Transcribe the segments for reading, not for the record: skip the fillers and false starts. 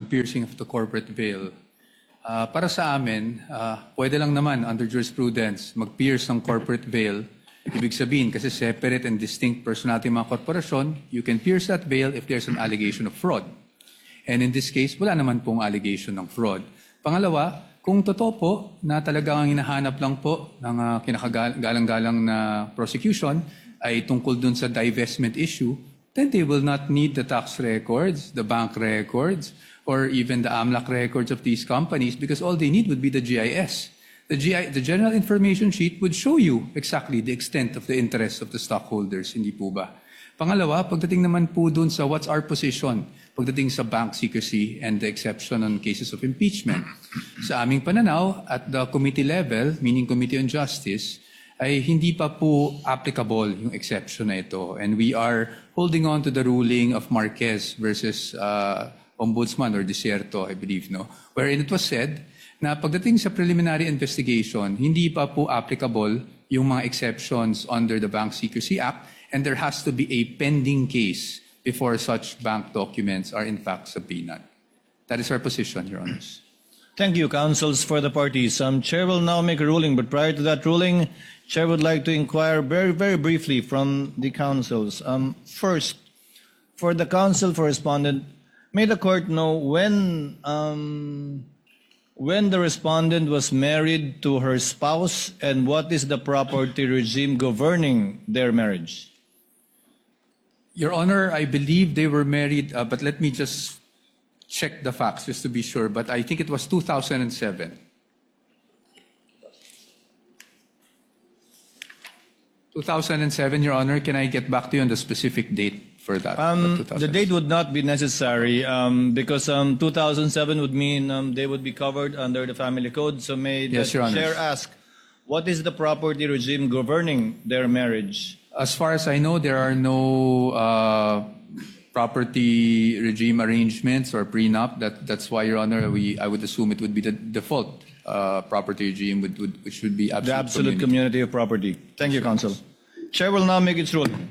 piercing of the corporate veil. Para sa amin, pwede lang naman under jurisprudence mag-pierce ng corporate veil. Ibig sabihin, kasi separate and distinct personality mga korporasyon, you can pierce that veil if there's an allegation of fraud. And in this case, wala naman pong allegation ng fraud. Pangalawa, kung totoo po na talagang hinahanap lang po ng kinakagalang-galang na prosecution ay tungkol dun sa divestment issue, then they will not need the tax records, the bank records, or even the AMLAC records of these companies because all they need would be the GIS. The General Information Sheet would show you exactly the extent of the interest of the stockholders, hindi po ba? Pangalawa, pagdating naman po dun sa what's our position, pagdating sa bank secrecy and the exception on cases of impeachment. Sa aming pananaw, at the committee level, meaning Committee on Justice, ay hindi pa po applicable yung exception na ito. And we are holding on to the ruling of Marquez versus Ombudsman or Desierto, I believe, no? Wherein it was said na pagdating sa preliminary investigation, hindi pa po applicable yung mga exceptions under the Bank Secrecy Act, and there has to be a pending case before such bank documents are in fact subpoenaed. That is our position, Your Honors. Thank you, counsels for the parties. Chair will now make a ruling, but prior to that ruling, Chair would like to inquire very, very briefly from the counsels. First, for the counsel for respondent, may the court know when the respondent was married to her spouse and what is the property regime governing their marriage? Your Honor, I believe they were married, but let me just check the facts just to be sure, but I think it was 2007. 2007, Your Honor. Can I get back to you on the specific date for that? The date would not be necessary because 2007 would mean they would be covered under the family code. So may the Chair ask, what is the property regime governing their marriage? As far as I know, there are no property regime arrangements or prenup. That's why, Your Honor, I would assume it would be the default property regime, which would be the absolute community of property. Thank you, counsel. Chair will now make its ruling.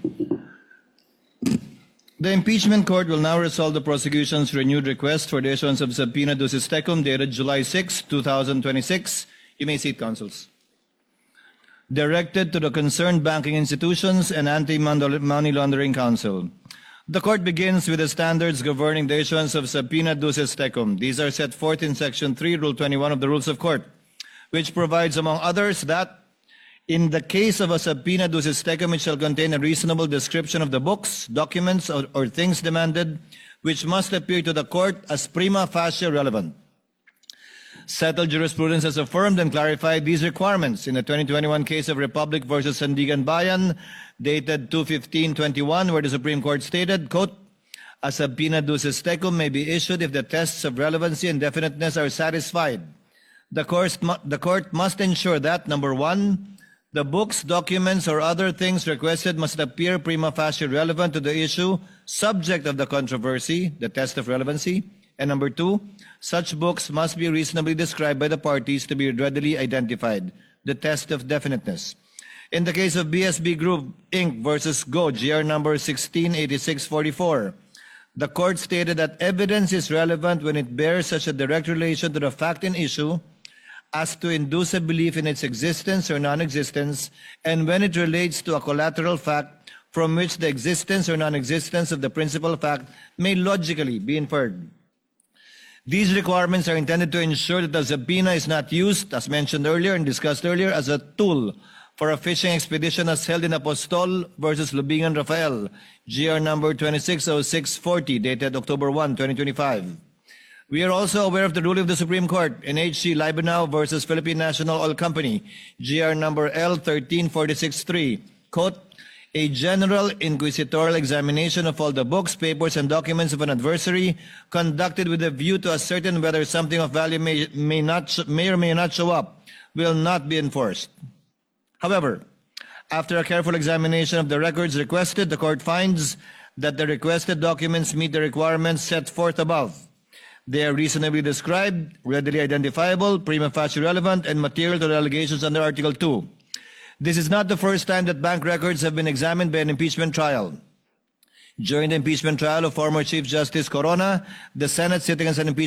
The impeachment court will now resolve the prosecution's renewed request for the issuance of subpoena ducis tecum dated July 6, 2026. You may seat, counsels. Directed to the concerned banking institutions and Anti-Money Laundering Council. The court begins with the standards governing the issuance of subpoena ducis tecum. These are set forth in Section 3, Rule 21 of the Rules of Court, which provides, among others, that in the case of a subpoena ducis tecum, it shall contain a reasonable description of the books, documents, or things demanded, which must appear to the court as prima facie relevant. Settled jurisprudence has affirmed and clarified these requirements in the 2021 case of Republic versus Sandigan Bayan, dated 2/15/21, where the Supreme Court stated, quote, a subpoena ducis tecum may be issued if the tests of relevancy and definiteness are satisfied. The court must ensure that, number one, the books, documents, or other things requested must appear prima facie relevant to the issue, subject of the controversy, the test of relevancy. And number two, such books must be reasonably described by the parties to be readily identified, the test of definiteness. In the case of BSB Group, Inc. versus Go, GR number 168644, the court stated that evidence is relevant when it bears such a direct relation to the fact in issue as to induce a belief in its existence or non-existence, and when it relates to a collateral fact from which the existence or non-existence of the principal fact may logically be inferred. These requirements are intended to ensure that the subpoena is not used, as mentioned earlier and discussed earlier, as a tool for a fishing expedition as held in Apostol versus Lubingan Rafael, GR number 260640, dated October 1, 2025. We are also aware of the ruling of the Supreme Court in H.C. Libenau versus Philippine National Oil Company, GR number L13463, quote, a general inquisitorial examination of all the books, papers, and documents of an adversary conducted with a view to ascertain whether something of value may or may not show up will not be enforced. However, after a careful examination of the records requested, the court finds that the requested documents meet the requirements set forth above. They are reasonably described, readily identifiable, prima facie relevant, and material to the allegations under Article 2. This is not the first time that bank records have been examined by an impeachment trial. During the impeachment trial of former Chief Justice Corona, the Senate sitting as an impeachment